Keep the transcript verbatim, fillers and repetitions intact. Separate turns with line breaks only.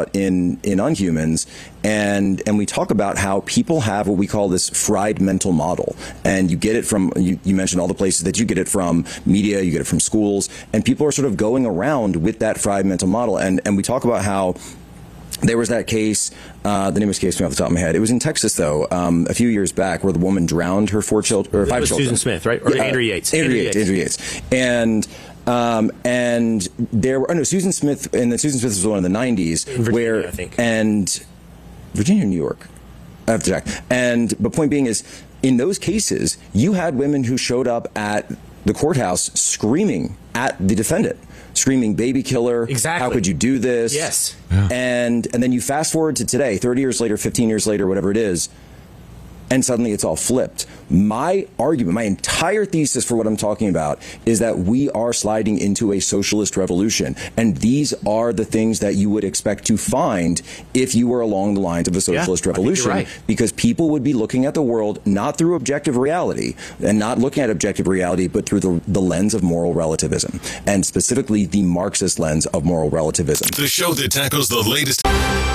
about in in Unhumans, and and we talk about how people have what we call this fried mental model, and you get it from you, you mentioned all the places that you get it from, media, you get it from schools, and people are sort of going around with that fried mental model, and and we talk about how there was that case, uh, the name escapes me off the top of my head. It was in Texas, though, um, a few years back, where the woman drowned her four children, or five
it was
children.
Susan Smith, right? Or
yeah,
Andrew Yates.
Andrew,
Andrew
Yates.
Yates.
Andrew Yates. And um, and there were, oh no, Susan Smith, and then Susan Smith was one of the nineties,
in Virginia,
where,
I think.
and Virginia or New York? I have to check. And, but point being is, in those cases, you had women who showed up at the courthouse screaming at the defendant. Screaming baby killer.
Exactly.
How could you do this?
Yes.
Yeah.
And and then you fast forward to today, thirty years later, fifteen years later, whatever it is, and suddenly it's all flipped. My argument, my entire thesis for what I'm talking about is that we are sliding into a socialist revolution. And these are the things that you would expect to find if you were along the lines of a socialist
Yeah, I think
revolution.
you're right.
Because people would be looking at the world not through objective reality, and not looking at objective reality, but through the, the lens of moral relativism, and specifically the Marxist lens of moral relativism.
The show that tackles the latest